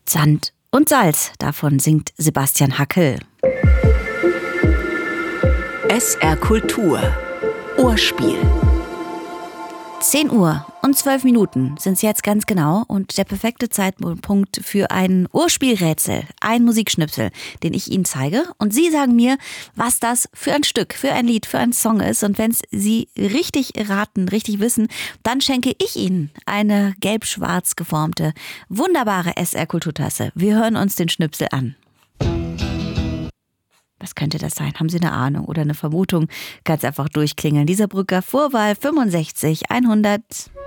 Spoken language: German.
Sand und Salz, davon singt Sebastian Hackel. SR Kultur Ohrspiel. 10 Uhr und 12 Minuten sind es jetzt ganz genau und der perfekte Zeitpunkt für ein Ohrspielrätsel, ein Musikschnipsel, den ich Ihnen zeige. Und Sie sagen mir, was das für ein Stück, für ein Lied, für ein Song ist. Und wenn es Sie richtig raten, richtig wissen, dann schenke ich Ihnen eine gelb-schwarz geformte, wunderbare SR-Kulturtasse. Wir hören uns den Schnipsel an. Was könnte das sein? Haben Sie eine Ahnung oder eine Vermutung? Ganz einfach durchklingeln. Dieser Brücker Vorwahl 65 100.